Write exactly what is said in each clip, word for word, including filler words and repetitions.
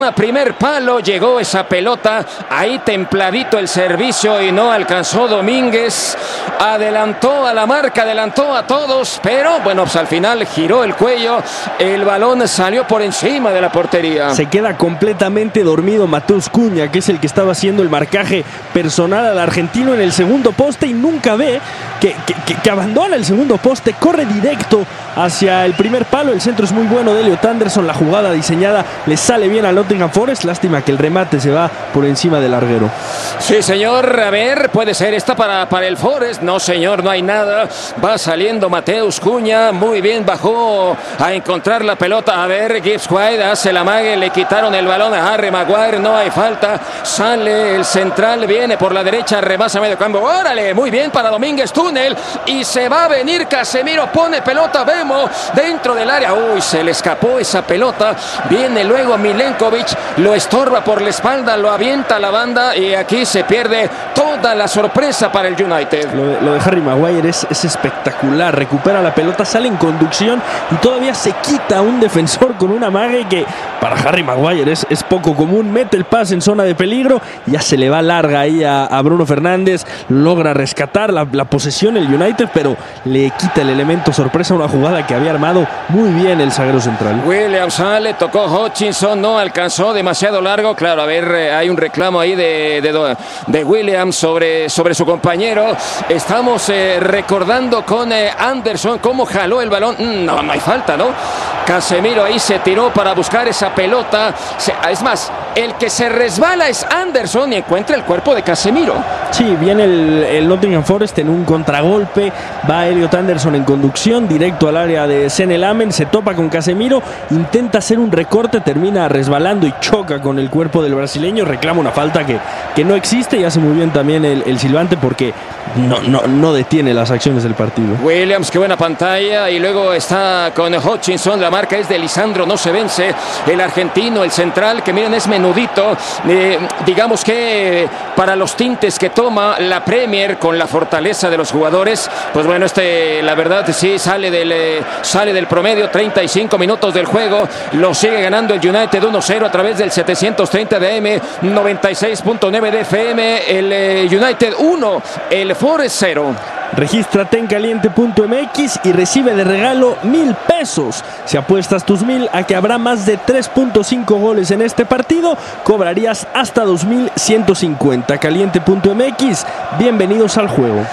Primer palo, llegó esa pelota, ahí templadito el servicio y no alcanzó Domínguez, adelantó a la marca, adelantó a todos, pero bueno, pues al final giró el cuello, el balón salió por encima de la portería. Se queda completamente dormido Mateus Cunha, que es el que estaba haciendo el marcaje personal al argentino en el segundo poste y nunca ve que, que, que, que abandona el segundo poste, corre directo hacia el primer palo, el centro es muy bueno de Elliot Anderson, la jugada diseñada le sale bien al Nottingham Forest, lástima que el remate se va por encima del larguero. Sí, señor, a ver, puede ser esta para, para el Forest. No, señor, no hay nada. Va saliendo Mateus Cunha, muy bien, bajó a encontrar la pelota. A ver, Gibbs White hace la mague, le quitaron el balón a Harry Maguire, no hay falta. Sale el central, viene por la derecha, rebasa medio campo. Órale, muy bien para Domínguez, túnel, y se va a venir Casemiro, pone pelota, Bemo, dentro del área. Uy, se le escapó esa pelota. Viene luego Milenkovic, lo estorba por la espalda, lo avienta a la banda y aquí se pierde toda la sorpresa para el United. Lo de, lo de Harry Maguire es, es espectacular, recupera la pelota, sale en conducción y todavía se quita un defensor con una mague que para Harry Maguire es, es poco común, mete el pase en zona de peligro, ya se le va larga ahí a, a Bruno Fernández, logra rescatar la, la posesión el United, pero le quita el elemento sorpresa, una jugada que había armado muy bien el zaguero central. Williams sale, tocó Hutchinson, no alcanzó, demasiado largo, claro, a ver, eh, hay un reclamo ahí de, de, de Williams sobre, sobre su compañero. Estamos eh, recordando con eh, Anderson cómo jaló el balón. No, no hay falta, ¿no? Casemiro ahí se tiró para buscar esa pelota. Se, es más, el que se resbala es Anderson y encuentra el cuerpo de Casemiro. Sí, viene el, el Nottingham Forest en un contragolpe, va Elliot Anderson en conducción directo al área de Senne Lammens, se topa con Casemiro, intenta hacer un recorte, termina resbalando y choca con el cuerpo del brasileño, reclama una falta que, que no existe y hace muy bien también el, el silbante porque no, no, no detiene las acciones del partido. Williams, qué buena pantalla, y luego está con Hutchinson, la marca es de Lisandro, no se vence, el argentino, el central, que miren es menudito, eh, digamos que para los tintes que toma la Premier con la fortaleza de los jugadores, pues bueno, este la verdad sí sale del, eh, sale del promedio, treinta y cinco minutos del juego, lo sigue ganando el United uno cero a través del setecientos treinta de A M, noventa y seis punto nueve de F M, el eh, United uno, el Forest cero. Regístrate en caliente punto m x y recibe de regalo mil pesos. Si apuestas tus mil a que habrá más de tres punto cinco goles en este partido, cobrarías hasta dos mil ciento cincuenta. caliente punto m x, bienvenidos al juego.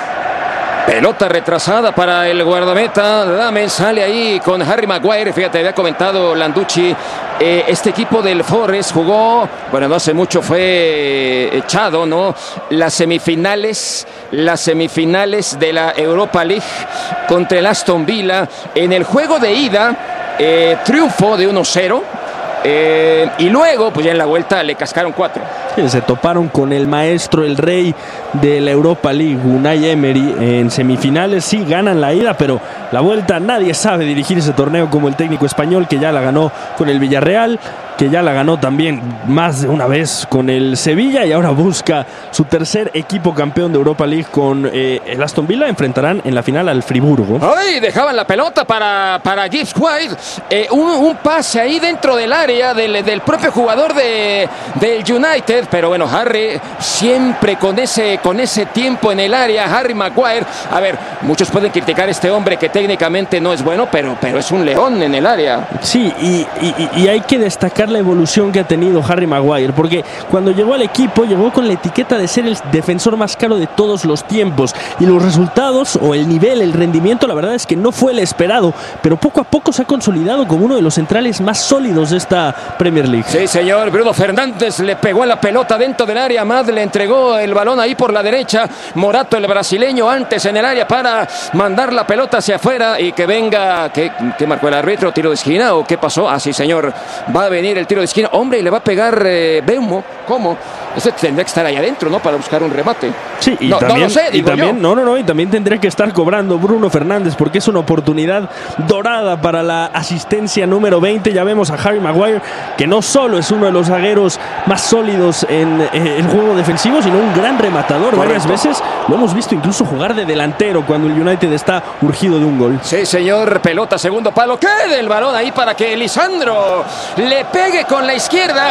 Pelota retrasada para el guardameta. Lammens sale ahí con Harry Maguire. Fíjate, había comentado Landucci. Eh, este equipo del Forest jugó, bueno, no hace mucho fue echado, ¿no? Las semifinales, las semifinales de la Europa League contra el Aston Villa. En el juego de ida, eh, triunfo de uno cero. Eh, y luego, pues ya en la vuelta le cascaron cuatro. Sí, se toparon con el maestro, el rey de la Europa League, Unai Emery, en semifinales. Sí, ganan la ida, pero la vuelta nadie sabe dirigir ese torneo como el técnico español, que ya la ganó con el Villarreal, que ya la ganó también más de una vez con el Sevilla y ahora busca su tercer equipo campeón de Europa League con eh, el Aston Villa. Enfrentarán en la final al Friburgo. ¡Ay! Dejaban la pelota para, para Gibbs White. Eh, un, un pase ahí dentro del área del, del propio jugador de, del United. Pero bueno, Harry siempre con ese, con ese tiempo en el área. Harry Maguire. A ver, muchos pueden criticar a este hombre que técnicamente no es bueno, pero, pero es un león en el área. Sí, y, y, y hay que destacar la evolución que ha tenido Harry Maguire, porque cuando llegó al equipo llegó con la etiqueta de ser el defensor más caro de todos los tiempos y los resultados o el nivel, el rendimiento, la verdad es que no fue el esperado, pero poco a poco se ha consolidado como uno de los centrales más sólidos de esta Premier League. Sí, señor. Bruno Fernández le pegó a la pelota dentro del área, Mad le entregó el balón ahí por la derecha, Morato, el brasileño, antes en el área para mandar la pelota hacia afuera y que venga, ¿qué, qué marcó el árbitro? ¿Tiro de esquina o qué pasó? Ah, sí, señor, va a venir el tiro de esquina, hombre, y le va a pegar eh, Beumo. ¿Cómo? Ese tendría que estar ahí adentro, ¿no? Para buscar un remate. Sí, y no, también, no lo sé, y digo también yo. no, no, no, y también tendría que estar cobrando Bruno Fernández porque es una oportunidad dorada para la asistencia número veinte. Ya vemos a Harry Maguire, que no solo es uno de los zagueros más sólidos en eh, el juego defensivo, sino un gran rematador. Correcto. Varias veces lo hemos visto incluso jugar de delantero cuando el United está urgido de un gol. Sí, señor, pelota, segundo palo. Quede el balón ahí para que Lisandro le pegue con la izquierda.